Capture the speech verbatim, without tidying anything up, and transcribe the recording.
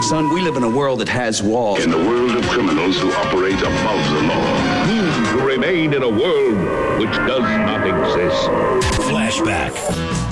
Son, we live in a world that has walls. In the world of criminals who operate above the law. Who to remain in a world which does not exist. Flashback.